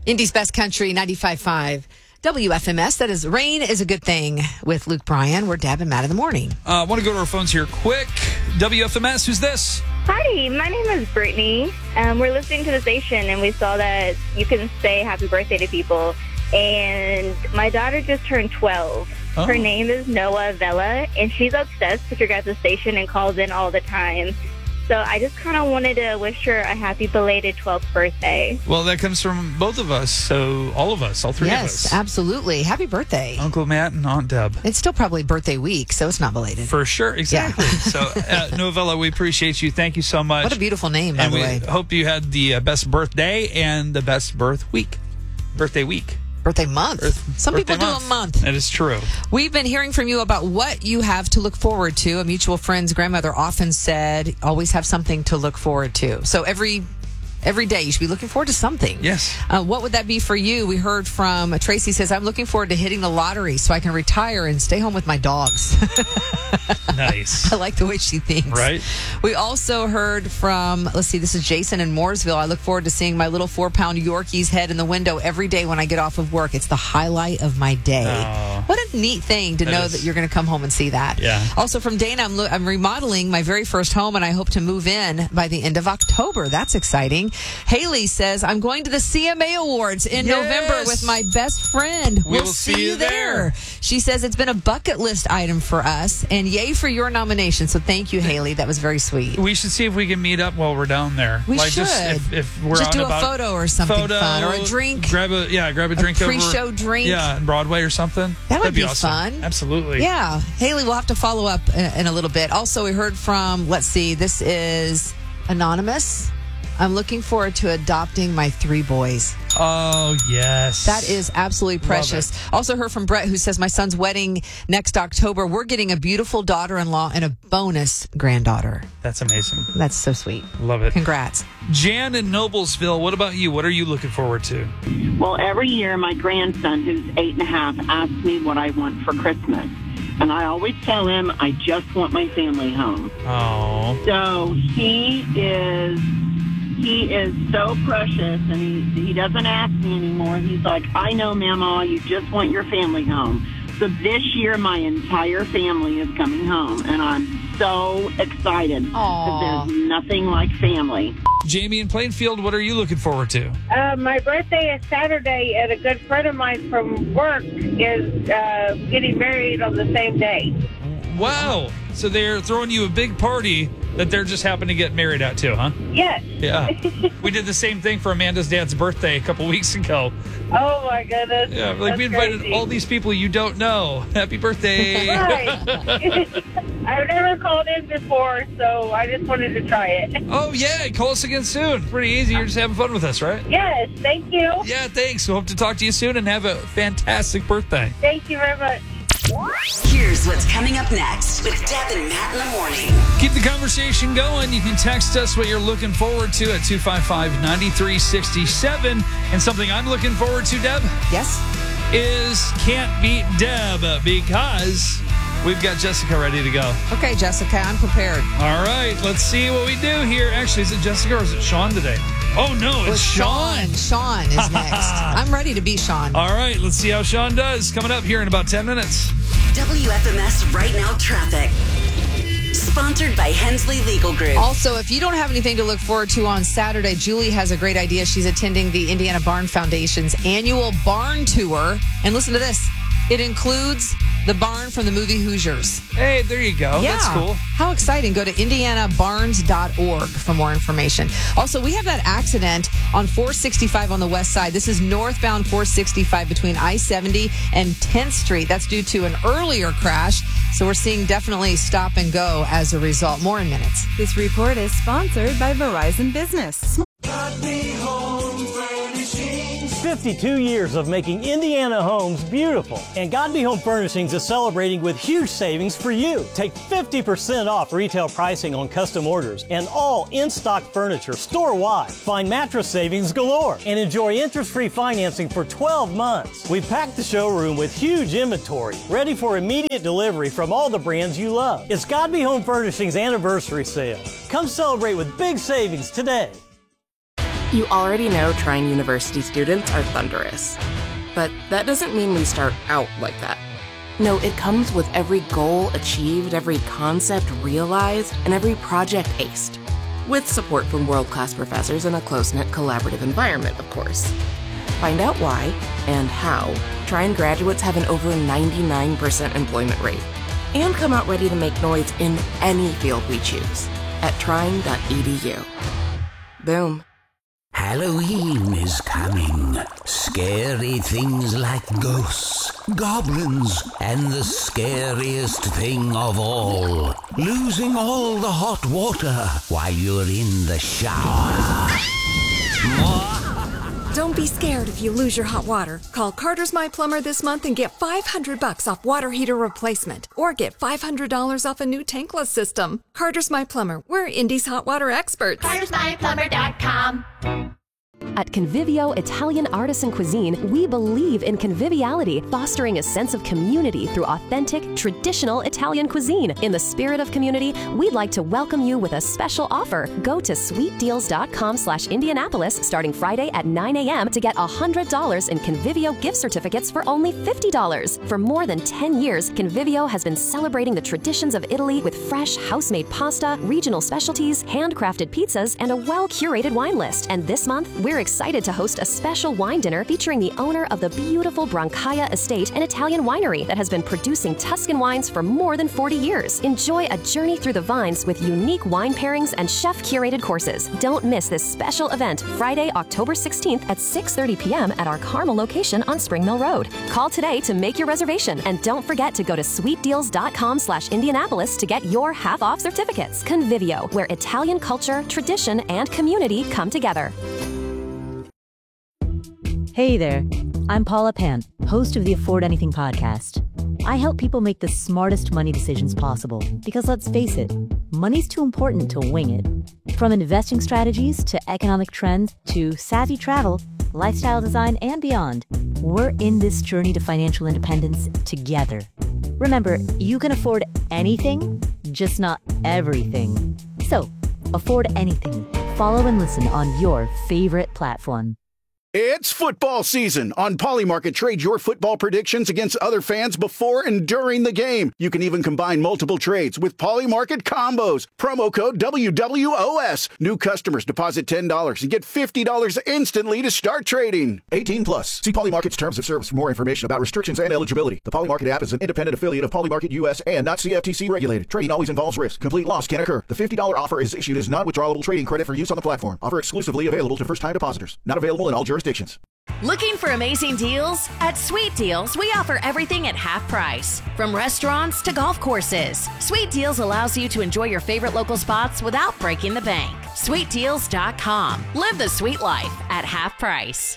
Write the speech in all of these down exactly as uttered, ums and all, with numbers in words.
Indy's Best Country, ninety-five point five W F M S. That is Rain is a Good Thing with Luke Bryan. We're Deb and Matt in the morning. I uh, want to go to our phones here quick. W F M S, who's this? Hi, my name is Brittany. Um, we're listening to the station, and we saw that you can say happy birthday to people. And my daughter just turned twelve. Oh. Her name is Noah Vela, and she's obsessed with your guys' station and calls in all the time. So I just kind of wanted to wish her a happy belated twelfth birthday. Well, that comes from both of us, so all of us, all three yes, of us. Yes, absolutely. Happy birthday. Uncle Matt and Aunt Deb. It's still probably birthday week, so it's not belated. For sure, exactly. Yeah. So, uh, Novella, we appreciate you. Thank you so much. What a beautiful name, by and the we way. hope you had the uh, best birthday and the best birth week. Birthday week. Birthday month. Birth, Some birthday people month. do a month. That is true. We've been hearing from you about what you have to look forward to. A mutual friend's grandmother often said, always have something to look forward to. So every every day you should be looking forward to something. Yes. Uh, what would that be for you? We heard from Tracy says, I'm looking forward to hitting the lottery so I can retire and stay home with my dogs. Nice. I like the way she thinks. Right. We also heard from, let's see, this is Jason in Mooresville. I look forward to seeing my little four-pound Yorkie's head in the window every day when I get off of work. It's the highlight of my day. Oh. What a neat thing to That know is. that you're going to come home and see that. Yeah. Also from Dana, I'm, lo- I'm remodeling my very first home, and I hope to move in by the end of October. That's exciting. Haley says, I'm going to the C M A Awards in Yes. November with my best friend. We We'll, will see, see you you there. there. She says it's been a bucket list item for us, and yay for your nomination. So thank you, Haley. That was very sweet. We should see if we can meet up while we're down there. We like should. Just if, if we're Just on do a about photo or something photo, fun, or a drink. Grab a yeah, grab a drink a over pre-show drink. Yeah, in Broadway or something. That would That'd be, be awesome. fun. Absolutely. Yeah. Haley, we'll have to follow up in, in a little bit. Also, we heard from, let's see, this is Anonymous. I'm looking forward to adopting my three boys. Oh, yes. That is absolutely precious. Also heard from Brett, who says, my son's wedding next October. We're getting a beautiful daughter-in-law and a bonus granddaughter. That's amazing. That's so sweet. Love it. Congrats. Jan in Noblesville, what about you? What are you looking forward to? Well, every year my grandson, who's eight and a half, asks me what I want for Christmas. And I always tell him I just want my family home. Oh. So he is... He is so precious, and he, he doesn't ask me anymore. He's like, I know, Mama, you just want your family home. So this year, my entire family is coming home, and I'm so excited. Because there's nothing like family. Jamie in Plainfield, what are you looking forward to? Uh, my birthday is Saturday, and a good friend of mine from work is uh, getting married on the same day. Wow. So they're throwing you a big party that they're just happen to get married at too, huh? Yes. Yeah. We did the same thing for Amanda's dad's birthday a couple weeks ago. Oh, my goodness. Yeah, like That's we invited crazy. all these people you don't know. Happy birthday. Right. I've never called in before, so I just wanted to try it. Oh, yeah. Call us again soon. Pretty easy. You're just having fun with us, right? Yes, thank you. Yeah, thanks. We hope to talk to you soon and have a fantastic birthday. Thank you very much. Here's what's coming up next with Deb and Matt in the morning. Keep the conversation going. You can text us what you're looking forward to at two five five, nine three six seven. And something I'm looking forward to, Deb, Yes? is Can't Beat Deb, because we've got Jessica ready to go. Okay, Jessica, I'm prepared. All right, let's see what we do here. Actually, is it Jessica or is it Sean today? Oh, no, it's With Sean. Sean is next. I'm ready to be Sean. All right, let's see how Sean does. Coming up here in about ten minutes. W F M S Right Now Traffic. Sponsored by Hensley Legal Group. Also, if you don't have anything to look forward to on Saturday, Julie has a great idea. She's attending the Indiana Barn Foundation's annual barn tour. And listen to this. It includes the barn from the movie Hoosiers. Hey, there you go. Yeah. That's cool. How exciting. Go to indiana barns dot org for more information. Also, we have that accident on four sixty-five on the west side. This is northbound four sixty-five between I seventy and tenth Street. That's due to an earlier crash. So we're seeing definitely stop and go as a result. More in minutes. This report is sponsored by Verizon Business. fifty-two years of making Indiana homes beautiful. And Godby Home Furnishings is celebrating with huge savings for you. Take fifty percent off retail pricing on custom orders and all in-stock furniture store-wide. Find mattress savings galore and enjoy interest-free financing for twelve months. We've packed the showroom with huge inventory, ready for immediate delivery from all the brands you love. It's Godby Home Furnishings anniversary sale. Come celebrate with big savings today. You already know Trine University students are thunderous. But that doesn't mean we start out like that. No, it comes with every goal achieved, every concept realized, and every project aced. With support from world-class professors in a close-knit collaborative environment, of course. Find out why and how Trine graduates have an over ninety-nine percent employment rate and come out ready to make noise in any field we choose at trine dot e d u. Boom. Halloween is coming. Scary things like ghosts, goblins, and the scariest thing of all, losing all the hot water while you're in the shower. Don't be scared if you lose your hot water. Call Carter's My Plumber this month and get five hundred bucks off water heater replacement, or get five hundred dollars off a new tankless system. Carter's My Plumber. We're Indy's hot water experts. Carters My Plumber dot com. At Convivio Italian Artisan Cuisine, we believe in conviviality, fostering a sense of community through authentic, traditional Italian cuisine. In the spirit of community, we'd like to welcome you with a special offer. Go to sweet deals dot com slash Indianapolis starting Friday at nine a.m. to get one hundred dollars in Convivio gift certificates for only fifty dollars. For more than ten years, Convivio has been celebrating the traditions of Italy with fresh, house-made pasta, regional specialties, handcrafted pizzas, and a well-curated wine list. And this month, we're excited to host a special wine dinner featuring the owner of the beautiful Brancaia Estate, an Italian winery that has been producing Tuscan wines for more than forty years. Enjoy a journey through the vines with unique wine pairings and chef-curated courses. Don't miss this special event Friday, October sixteenth at six thirty p.m. at our Carmel location on Spring Mill Road. Call today to make your reservation, and don't forget to go to sweet deals dot com slash Indianapolis to get your half-off certificates. Convivio, where Italian culture, tradition, and community come together. Hey there, I'm Paula Pan, host of the Afford Anything podcast. I help people make the smartest money decisions possible because, let's face it, money's too important to wing it. From investing strategies to economic trends to savvy travel, lifestyle design, and beyond, we're in this journey to financial independence together. Remember, you can afford anything, just not everything. So, afford anything. Follow and listen on your favorite platform. It's football season. On Polymarket, trade your football predictions against other fans before and during the game. You can even combine multiple trades with Polymarket combos. Promo code W W O S. New customers deposit ten dollars and get fifty dollars instantly to start trading. eighteen plus. See Polymarket's terms of service for more information about restrictions and eligibility. The Polymarket app is an independent affiliate of Polymarket U S and not C F T C regulated. Trading always involves risk. Complete loss can occur. The fifty dollars offer is issued as non-withdrawable trading credit for use on the platform. Offer exclusively available to first-time depositors. Not available in all jurisdictions. Looking for amazing deals? At Sweet Deals, we offer everything at half price. From restaurants to golf courses, Sweet Deals allows you to enjoy your favorite local spots without breaking the bank. sweet deals dot com. Live the sweet life at half price.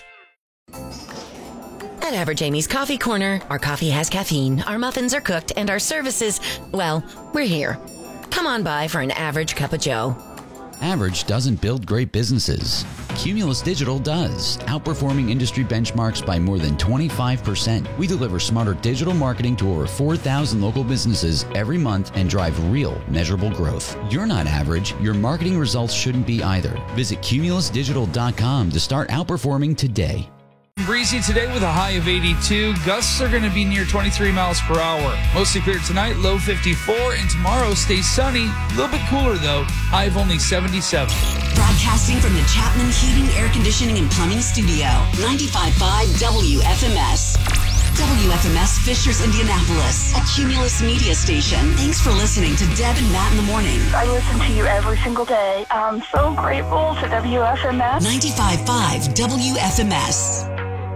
At Average Amy's Coffee Corner, our coffee has caffeine, our muffins are cooked, and our services, well, we're here. Come on by for an average cup of joe. Average doesn't build great businesses. Cumulus Digital does, outperforming industry benchmarks by more than twenty-five percent. We deliver smarter digital marketing to over four thousand local businesses every month and drive real, measurable growth. You're not average. Your marketing results shouldn't be either. Visit cumulus digital dot com to start outperforming today. Breezy today with a high of eighty-two. Gusts are going to be near twenty-three miles per hour. Mostly clear tonight, low fifty-four, and tomorrow stays sunny. A little bit cooler though, high of only seventy-seven. Broadcasting from the Chapman Heating, Air Conditioning, and Plumbing Studio, ninety-five point five W F M S. W F M S Fishers, Indianapolis, a Cumulus media station. Thanks for listening to Deb and Matt in the morning. I listen to you every single day. I'm so grateful to W F M S. ninety-five point five W F M S.